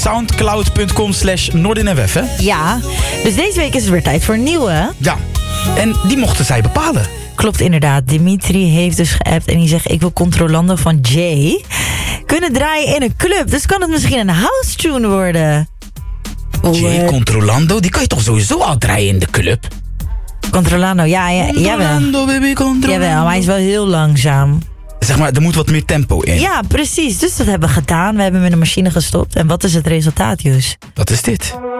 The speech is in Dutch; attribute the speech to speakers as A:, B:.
A: Soundcloud.com/NoordinFF, hè?
B: Ja, dus deze week is het weer tijd voor een nieuwe.
A: Ja, en die mochten zij bepalen.
B: Klopt inderdaad. Dimitri heeft dus geappt en die zegt... ik wil Controlando van Jay kunnen draaien in een club. Dus kan het misschien een house tune worden?
A: Jay Controlando, die kan je toch sowieso al draaien in de club?
B: Controlando, jawel.
A: Controlando, baby, Controlando.
B: Jawel, maar hij is wel heel langzaam.
A: Zeg maar, er moet wat meer tempo in.
B: Ja, precies. Dus dat hebben we gedaan. We hebben hem in de machine gestopt. En wat is het resultaat, Joes?
A: Wat is dit?